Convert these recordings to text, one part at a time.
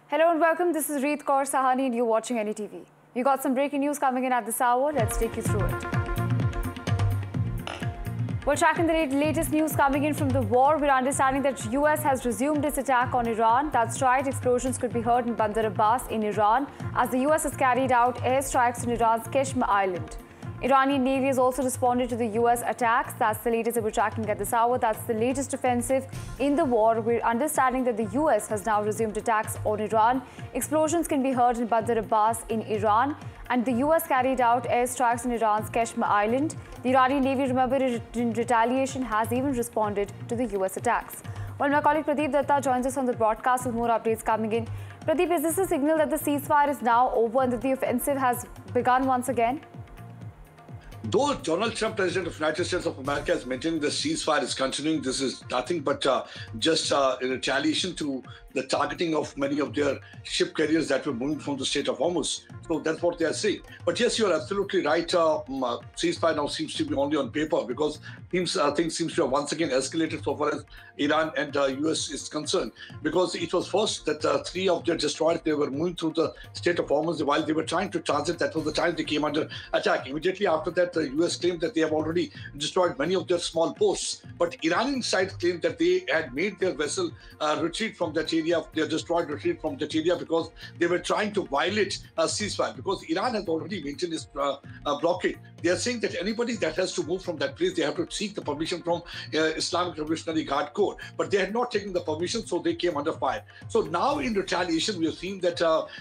Hello and welcome. This is Reet Kaur Sahani and you're watching NETV. We got some breaking news coming in at this hour. Let's take you through it. We're tracking the latest news coming in from the war. We're understanding that US has resumed its attack on Iran. That's right, explosions could be heard in Bandar Abbas in Iran as the US has carried out airstrikes on Iran's Qeshm Island. Iranian Navy has also responded to the US attacks. That's the latest that we're tracking at this hour. That's the latest offensive in the war. We're understanding that the US has now resumed attacks on Iran. Explosions can be heard in Bandar Abbas in Iran. And the US carried out airstrikes on Iran's Qeshm Island. The Iranian Navy, remember, in retaliation has even responded to the US attacks. Well, my colleague Pradeep Datta joins us on the broadcast with more updates coming in. Pradeep, is this a signal that the ceasefire is now over and that the offensive has begun once again? Though Donald Trump, President of the United States of America, has maintained the ceasefire is continuing, this is nothing but just in retaliation to the targeting of many of their ship carriers that were moving from the Strait of Hormuz. So that's what they are saying. But yes, you're absolutely right. Ceasefire now seems to be only on paper because things seem to have once again escalated so far as Iran and US is concerned. Because it was first that three of their destroyers, they were moving through the Strait of Hormuz while they were trying to transit. That was the time they came under attack. Immediately after that, the US claimed that they have already destroyed many of their small posts. But Iranian side claimed that they had made their vessel retreat from that area, their destroyed retreat from that area because they were trying to violate a ceasefire. Because Iran has already maintained its blockade. They are saying that anybody that has to move from that place, they have to seek the permission from Islamic Revolutionary Guard Corps. But they had not taken the permission, so they came under fire. So now in retaliation, we have seen that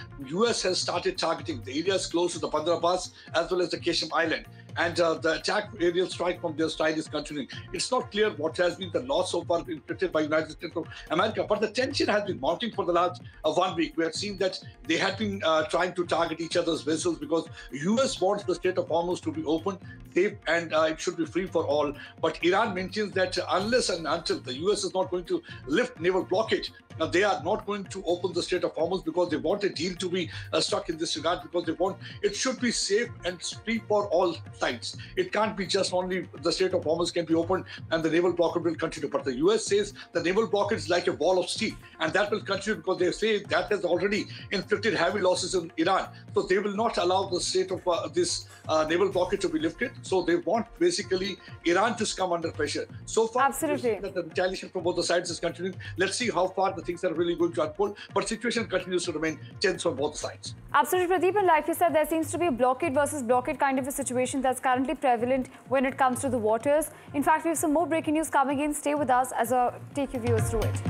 US has started targeting the areas close to the Bandar Abbas as well as the Qeshm Island. And the attack aerial strike from their side is continuing. It's not clear what has been the loss so far inflicted by United States of America, but the tension has been mounting for the last 1 week. We have seen that they had been trying to target each other's vessels because US wants the Strait of Hormuz to be open, safe, and it should be free for all. But Iran maintains that unless and until the US is not going to lift naval blockade, they are not going to open the Strait of Hormuz because they want a deal to be struck in this regard because they want it should be safe and free for all sides. It can't be just only the Strait of Hormuz can be opened and the naval blockade will continue. But the US says the naval blockade is like a wall of steel and that will continue because they say that has already inflicted heavy losses in Iran. So they will not allow the state of this naval blockade to be lifted. So they want basically Iran to come under pressure. So far, absolutely, that the retaliation from both the sides is continuing. Let's see how far the things are really going to unfold, but situation continues to remain tense on both sides. Absolutely, Pradeep, and like you said, there seems to be a blockade versus blockade kind of a situation that's currently prevalent when it comes to the waters. In fact, we have some more breaking news coming in. Stay with us as I take your viewers through it.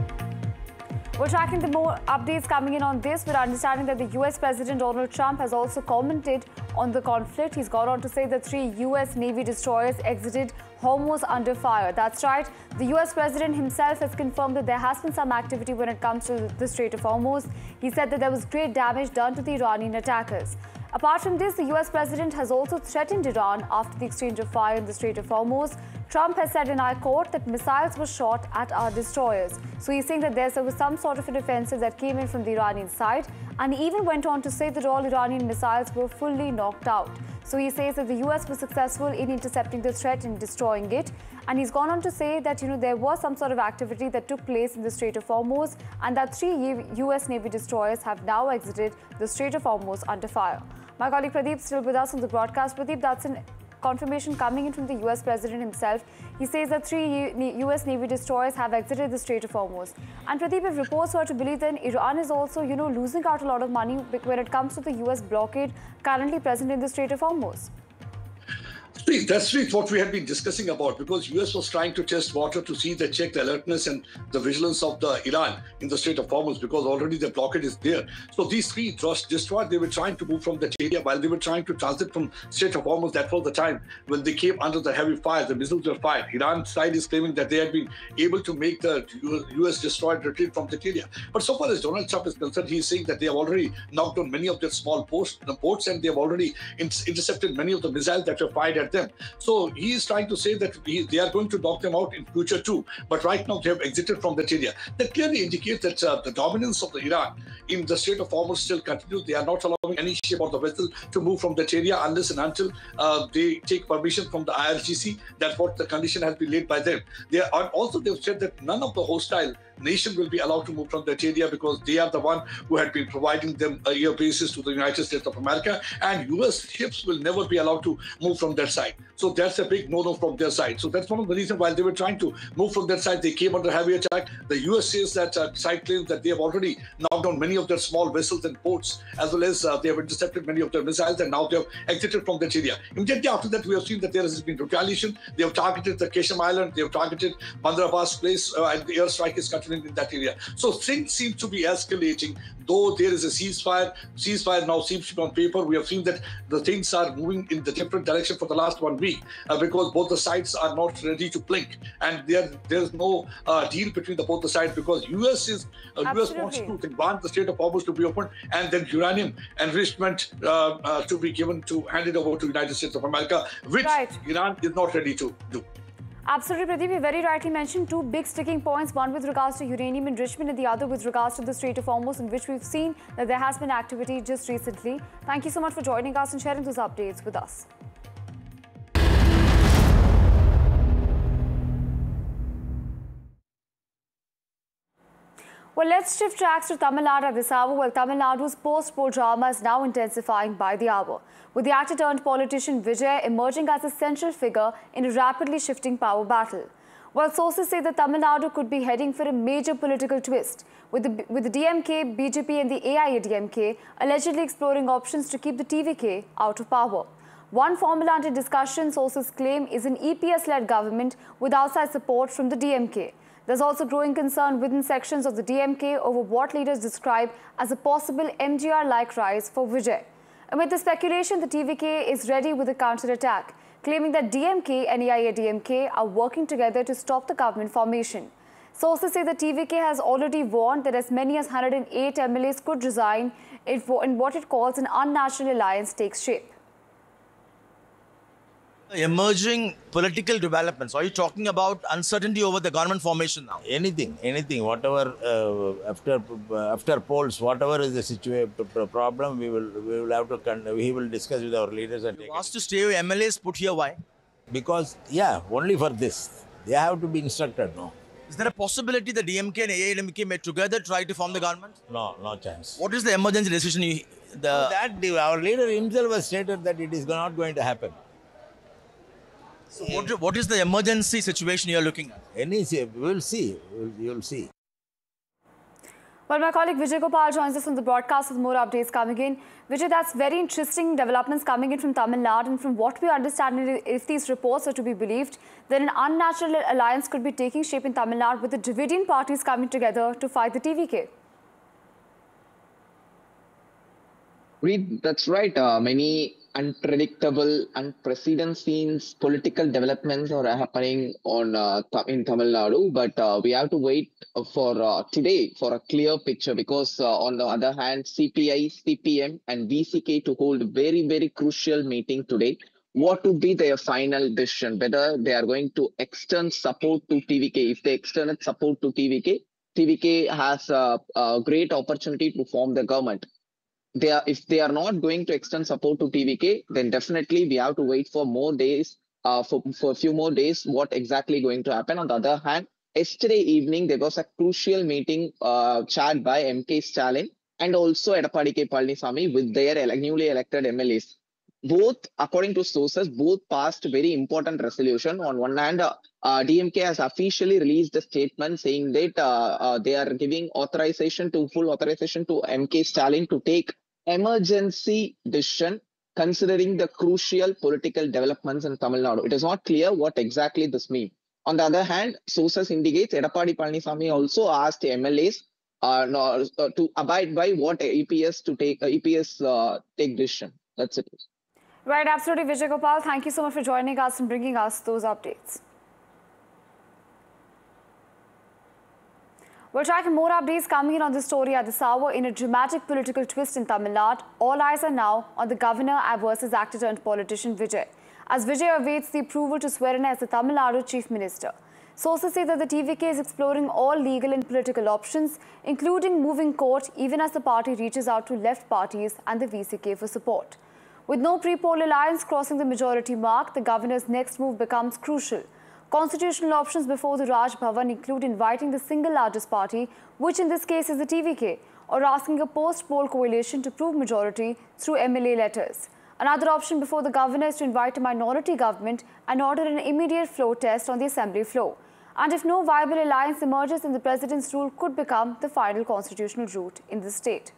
We're tracking the more updates coming in on this. We're understanding that the US President Donald Trump has also commented on the conflict. He's gone on to say that 3 US Navy destroyers exited Hormuz under fire. That's right. The US President himself has confirmed that there has been some activity when it comes to the Strait of Hormuz. He said that there was great damage done to the Iranian attackers. Apart from this, the US President has also threatened Iran after the exchange of fire in the Strait of Hormuz. Trump has said, and I quote, that missiles were shot at our destroyers. So he's saying that there was some sort of an offensive that came in from the Iranian side, and he even went on to say that all Iranian missiles were fully knocked out. So he says that the US was successful in intercepting the threat and destroying it. And he's gone on to say that, there was some sort of activity that took place in the Strait of Hormuz and that 3 US Navy destroyers have now exited the Strait of Hormuz under fire. My colleague Pradeep still with us on the broadcast. Pradeep, that's an confirmation coming in from the US President himself. He says that 3 US Navy destroyers have exited the Strait of Hormuz. And Pradeep, if reports were to believe, then Iran is also, losing out a lot of money when it comes to the US blockade currently present in the Strait of Hormuz. That's what we had been discussing about because US was trying to test water to check the alertness and the vigilance of the Iran in the Strait of Hormuz because already the blockade is there. So these 3 destroyers, they were trying to move from that area while they were trying to transit from Strait of Hormuz. That was the time when they came under the heavy fire. The missiles were fired. Iran's side is claiming that they had been able to make the US destroyed retreat from that area. But so far as Donald Trump is concerned, he's saying that they have already knocked down many of their small ports and they have already intercepted many of the missiles that were fired at them. So he is trying to say that they are going to knock them out in future too. But right now they have exited from that area. That clearly indicates that the dominance of the Iran in the Strait of Hormuz still continues. They are not allowing any ship or the vessel to move from that area unless and until they take permission from the IRGC. That's what the condition has been laid by them. They've said that none of the hostile nation will be allowed to move from that area because they are the one who had been providing them air bases to the United States of America, and US ships will never be allowed to move from that side. So that's a big no-no from their side. So that's one of the reasons why they were trying to move from that side. They came under heavy attack. The US says that side claims that they have already knocked down many of their small vessels and boats, as well as they have intercepted many of their missiles, and now they have exited from that area. Immediately after that, we have seen that there has been retaliation. They have targeted the Kesham Island. They have targeted Bandar Abbas place, and the airstrike is continuing in that area. So things seem to be escalating. Though there is a ceasefire now seems to be on paper. We have seen that the things are moving in the different direction for the last 1 week because both the sides are not ready to blink, and there's no deal between both the sides because US wants to want the Strait of Hormuz to be opened and then uranium enrichment to be given to handed over to the United States of America, which Iran is not ready to do. Absolutely, Pradeep. You very rightly mentioned two big sticking points, one with regards to uranium enrichment and the other with regards to the Strait of Hormuz, in which we've seen that there has been activity just recently. Thank you so much for joining us and sharing those updates with us. Well, let's shift tracks to Tamil Nadu at this hour. Well, Tamil Nadu's post-poll drama is now intensifying by the hour, with the actor-turned-politician Vijay emerging as a central figure in a rapidly shifting power battle. Well, sources say that Tamil Nadu could be heading for a major political twist, with the DMK, BJP and the AIADMK allegedly exploring options to keep the TVK out of power. One formula under discussion, sources claim, is an EPS-led government with outside support from the DMK. There's also growing concern within sections of the DMK over what leaders describe as a possible MGR-like rise for Vijay. Amid the speculation, the TVK is ready with a counter-attack, claiming that DMK and AIADMK are working together to stop the government formation. Sources say the TVK has already warned that as many as 108 MLAs could resign if what it calls an unnatural alliance takes shape. Emerging political developments. Are you talking about uncertainty over the government formation now? Anything, whatever after polls, whatever is the problem, we will have to. We will discuss with our leaders and. You asked to stay with MLAs put here. Why? Because only for this they have to be instructed. No. Is there a possibility the DMK and AIADMK may together try to form the government? No chance. What is the emergency decision? Our leader himself has stated that it is not going to happen. So what is the emergency situation you are looking at? We will see. You'll see. Well, my colleague Vijay Gopal joins us on the broadcast with more updates coming in. Vijay, that's very interesting developments coming in from Tamil Nadu, and from what we understand, if these reports are to be believed, then an unnatural alliance could be taking shape in Tamil Nadu with the Dravidian parties coming together to fight the TVK. That's right. Many unpredictable, unprecedented political developments are happening in Tamil Nadu, but we have to wait for today for a clear picture because on the other hand, CPI, CPM and VCK to hold a very, very crucial meeting today. What would be their final decision? Whether they are going to extend support to TVK. If they extend support to TVK, TVK has a great opportunity to form the government. If they are not going to extend support to TVK, then definitely we have to wait for more days, for a few more days, what exactly going to happen. On the other hand, yesterday evening, there was a crucial meeting chaired by MK Stalin and also Edappadi K. Palaniswamy with their newly elected MLAs. Both, according to sources, both passed very important resolution. On one hand, DMK has officially released a statement saying that they are giving full authorization to MK Stalin to take emergency decision considering the crucial political developments in Tamil Nadu. It is not clear what exactly this means. On the other hand, sources indicate Edappadi Palaniswamy also asked MLAs to abide by what EPS take decision. That's it. Right, absolutely, Vijay Gopal. Thank you so much for joining us and bringing us those updates. We're tracking more updates coming in on this story at this hour. In a dramatic political twist in Tamil Nadu, all eyes are now on the governor versus actor-turned-politician Vijay, as Vijay awaits the approval to swear in as the Tamil Nadu Chief Minister. Sources say that the TVK is exploring all legal and political options, including moving court, even as the party reaches out to left parties and the VCK for support. With no pre-poll alliance crossing the majority mark, the governor's next move becomes crucial. Constitutional options before the Raj Bhavan include inviting the single largest party, which in this case is the TVK, or asking a post-poll coalition to prove majority through MLA letters. Another option before the governor is to invite a minority government and order an immediate floor test on the assembly floor. And if no viable alliance emerges, then the president's rule could become the final constitutional route in the state.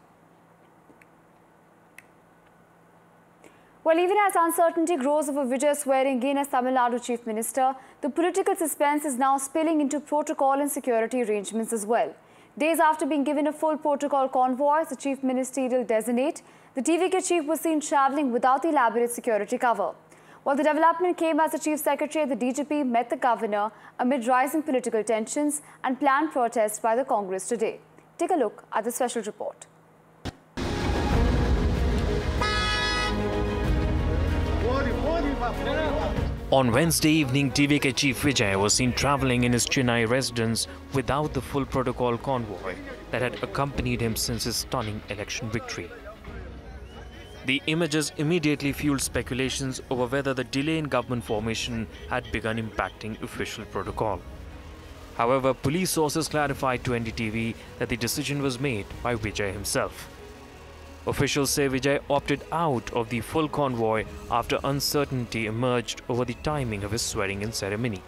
Well, even as uncertainty grows over Vijay swearing in as Tamil Nadu Chief Minister, the political suspense is now spilling into protocol and security arrangements as well. Days after being given a full protocol convoy as the Chief Ministerial designate, the TVK chief was seen travelling without the elaborate security cover. While the development came as the Chief Secretary and the DGP met the governor amid rising political tensions and planned protests by the Congress today. Take a look at the special report. On Wednesday evening, TVK Chief Vijay was seen travelling in his Chennai residence without the full protocol convoy that had accompanied him since his stunning election victory. The images immediately fueled speculations over whether the delay in government formation had begun impacting official protocol. However, police sources clarified to NDTV that the decision was made by Vijay himself. Officials say Vijay opted out of the full convoy after uncertainty emerged over the timing of his swearing-in ceremony.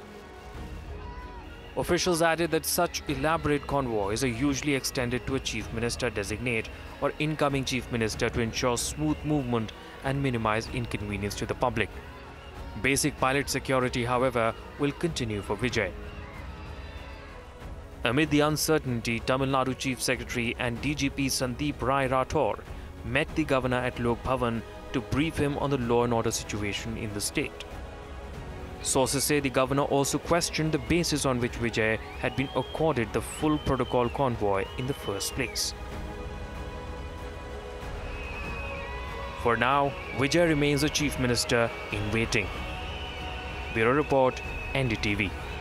Officials added that such elaborate convoys are usually extended to a chief minister designate or incoming chief minister to ensure smooth movement and minimize inconvenience to the public. Basic pilot security, however, will continue for Vijay. Amid the uncertainty, Tamil Nadu Chief Secretary and DGP Sandeep Rai Rathore met the governor at Lok Bhavan to brief him on the law and order situation in the state. Sources say the governor also questioned the basis on which Vijay had been accorded the full protocol convoy in the first place. For now, Vijay remains a chief minister in waiting. Bureau Report, NDTV.